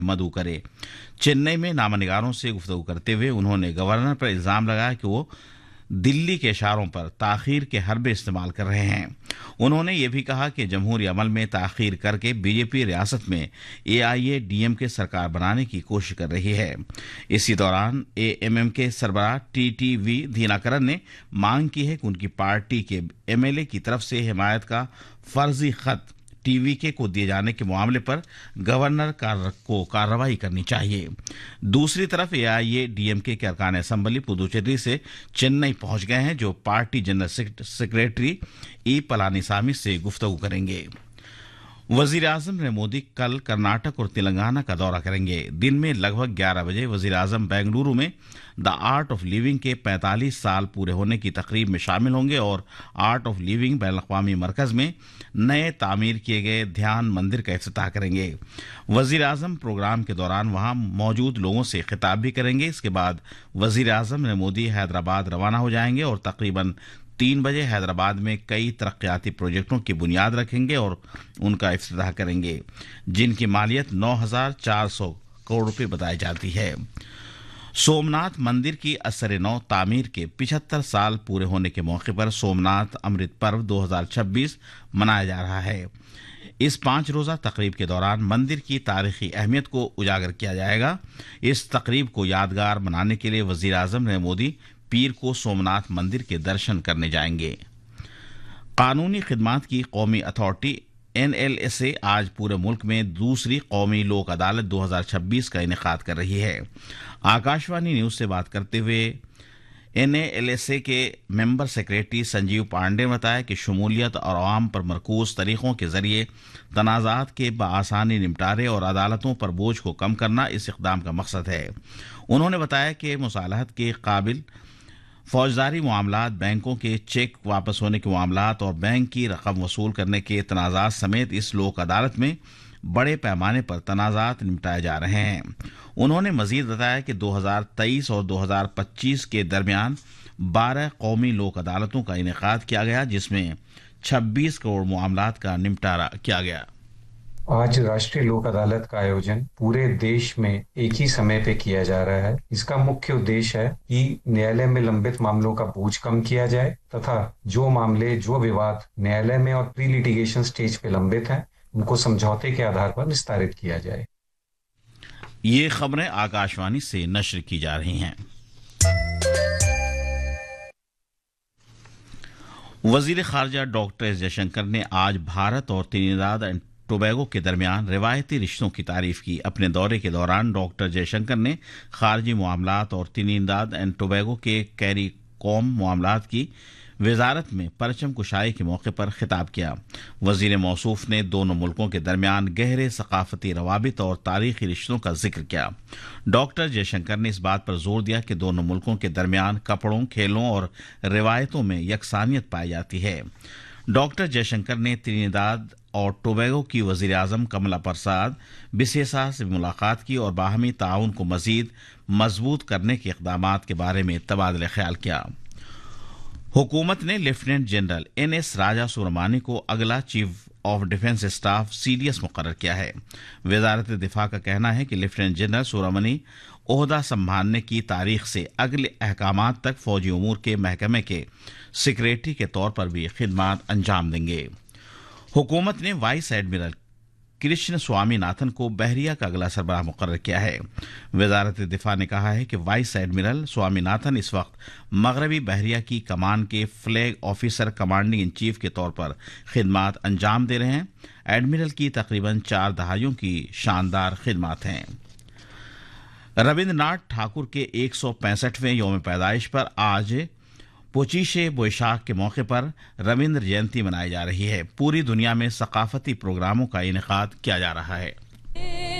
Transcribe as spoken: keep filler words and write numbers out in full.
मदऊ करे। चेन्नई में नामनिगारों से गुफ्तगू करते हुए उन्होंने गवर्नर पर इल्जाम लगाया कि वो दिल्ली के इशारों पर ताखीर के हरबे इस्तेमाल कर रहे हैं। उन्होंने ये भी कहा कि जमहूरी अमल में ताखीर करके बीजेपी रियासत में एआईएडीएमके सरकार बनाने की कोशिश कर रही है। इसी दौरान एएमएम के सरबराह टीटीवी दिनाकरन ने मांग की है कि उनकी पार्टी के एमएलए की तरफ से हिमायत का फर्जी खत टीवीके को दिए जाने के मामले पर गवर्नर को कार्रवाई करनी चाहिए। दूसरी तरफ एआईएडीएमके के अरकान असेंबली पुदुचेरी से चेन्नई पहुंच गए हैं, जो पार्टी जनरल सेक्रेटरी ई पलानीसामी से गुफ्तगू करेंगे। वजीर आजम नरेंद्र मोदी कल कर्नाटक और तेलंगाना का दौरा करेंगे। दिन में लगभग ग्यारह बजे वजीर आजम बेंगलुरु में द आर्ट ऑफ लिविंग के पैंतालीस साल पूरे होने की तकरीब में शामिल होंगे और आर्ट ऑफ लिविंग बैन अवी मरकज में नए तामीर किए गए ध्यान मंदिर का इफ्तिताह करेंगे। वजीर आजम प्रोग्राम के दौरान वहां मौजूद लोगों से खिताब भी करेंगे। इसके बाद वजीर आजम नरेंद्र मोदी हैदराबाद रवाना हो जाएंगे और तकरीबन तीन बजे हैदराबाद में कई तरक्याती प्रोजेक्टों की बुनियाद रखेंगे और उनका इफ्तिताह करेंगे, जिनकी मालियत नौ हजार चार सौ करोड़ रुपए बताई जाती है। सोमनाथ मंदिर की असर नौ तामीर के पचहत्तर साल पूरे होने के मौके पर सोमनाथ अमृत पर्व दो हजार छब्बीस मनाया जा रहा है। इस पांच रोजा तकरीब के दौरान मंदिर की तारीखी अहमियत को उजागर किया जाएगा। इस तकरीब को यादगार बनाने के लिए वजीर आजम नरेंद्र मोदी पीर को सोमनाथ मंदिर के दर्शन करने जाएंगे। कानूनी खिदमात की कौमी अथॉरिटी एनएलएसए आज पूरे मुल्क में दूसरी कौमी लोक अदालत दो हजार छब्बीस का इनेकाद कर रही है। आकाशवाणी न्यूज से बात करते हुए एनएलएसए के मेंबर सेक्रेटरी संजीव पांडे ने बताया कि शमूलियत और आवाम पर मरकूज तरीकों के जरिए तनाज़ात के बआसानी निपटारे और अदालतों पर बोझ को कम करना इस इक़दाम का मकसद है। उन्होंने बताया कि मुसालहत के काबिल फौजदारी मामलात, बैंकों के चेक वापस होने के मामलात और बैंक की रकम वसूल करने के तनाज़ात समेत इस लोक अदालत में बड़े पैमाने पर तनाज़ात निपटाए जा रहे हैं। उन्होंने मजीद बताया कि दो हजार तेईस और दो हजार पच्चीस के दरमियान बारह कौमी लोक अदालतों का इनेकाद किया गया, जिसमें छब्बीस करोड़ मामलात का निपटारा किया गया। आज राष्ट्रीय लोक अदालत का आयोजन पूरे देश में एक ही समय पे किया जा रहा है। इसका मुख्य उद्देश्य है कि न्यायालय में लंबित मामलों का बोझ कम किया जाए तथा जो मामले, जो विवाद न्यायालय में और प्री लिटिगेशन स्टेज पे लंबित हैं, उनको समझौते के आधार पर निस्तारित किया जाए। ये खबरें आकाशवाणी से नश्र की जा रही हैं। वजीर खारजा डॉक्टर एस जयशंकर ने आज भारत और त्रिनिदाद एंड टोबैगो के दरमियान रिवायती रिश्तों की तारीफ की। अपने दौरे के दौरान डॉक्टर जयशंकर ने खारजी मामलात और त्रिनिदाद एंड टोबैगो के कैरिकॉम मामलात की वजारत में परचम कुशाई के मौके पर खिताब किया। वजीर मौसूफ ने दोनों मुल्कों के दरमियान गहरे सकाफती रवाबित और तारीखी रिश्तों का जिक्र किया। डॉक्टर जयशंकर ने इस बात पर जोर दिया कि दोनों मुल्कों के दरमियान कपड़ों, खेलों और रिवायतों में यकसानियत पाई जाती है। डॉक्टर जयशंकर ने त्रिनिदाद और टोबैगो की वजीर आजम कमला प्रसाद बिसेसा से मुलाकात की और बाहमी ताउन को मजीद मजबूत करने के इक़दाम के बारे में तबादला ख्याल किया। हुकूमत ने लेफ्टिनेंट जनरल एन एस राजा सुब्रमण्यम को अगला chief of defence staff CDS मुकर्रर किया है। वजारत दिफा का कहना है कि लेफ्टिनेंट जनरल सुब्रमण्यम ओहदा संभालने की तारीख से अगले अहकामात तक फौजी उमूर के महकमे के सेक्रेटरी के तौर पर भी खिदमात अंजाम देंगे। हुकूमत ने वाइस एडमिरल कृष्ण स्वामीनाथन को बहरिया का अगला सरबराह मुकर्रर किया है। वजारत दिफा ने कहा है कि वाइस एडमिरल स्वामीनाथन इस वक्त मगरबी बहरिया की कमान के flag officer commanding in chief के तौर पर खिदमात अंजाम दे रहे हैं। एडमिरल की तकरीबन चार दहाइयों की शानदार खिदमात हैं। रविंद्रनाथ ठाकुर के एक सौ पैंसठवें यौम पैदाइश पर आज पोचीशे बोईशाख के मौके पर रविंद्र जयंती मनाई जा रही है। पूरी दुनिया में सकाफती प्रोग्रामों का इनेकाद किया जा रहा है।